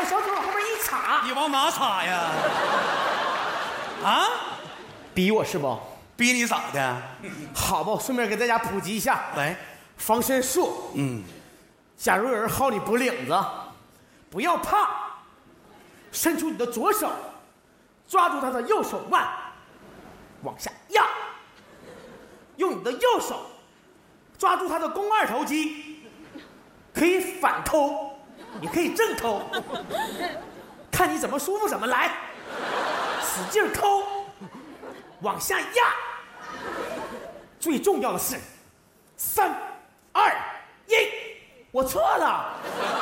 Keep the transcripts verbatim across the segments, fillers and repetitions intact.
把小腿往后面一插。 你往哪插呀？啊？ 逼我是不？ 逼你咋的？ 好吧，我顺便给大家普及一下， 来， 防身术。 嗯， 假如有人薅你脖领子，不要怕，伸出你的左手，抓住他的右手腕，往下压，用你的右手抓住他的肱二头肌，可以反抠，也可以正抠，看你怎么舒服怎么来，使劲抠，往下压。最重要的是，三、二、一，我错了。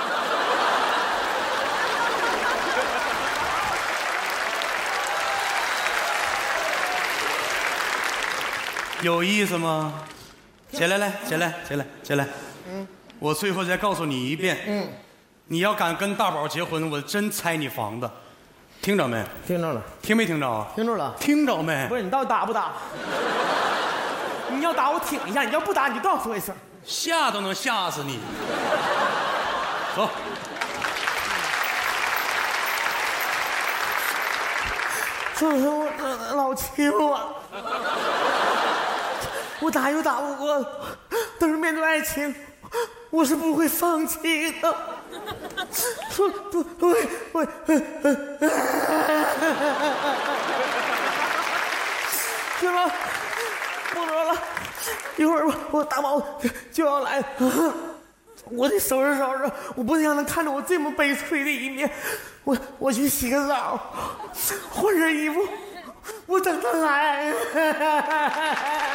有意思吗？起来来，起来，起来，起来。嗯，我最后再告诉你一遍。嗯，你要敢跟大宝结婚，我真拆你房子。听着没？ 听着了。 听没听着？ 听着了。 听着没？ 不是，你到底打不打？你要打我挺一下，你要不打你就告诉我一声。 吓都能吓死你。走。 就是我这老欺负我，我打又打不过，但是面对爱情，我是不会放弃的。说不不会会，行了，不说了，一会儿我我大宝就要来，我得收拾收拾，我不能让他看着我这么悲催的一面。我我去洗个澡，换身衣服，我等他来。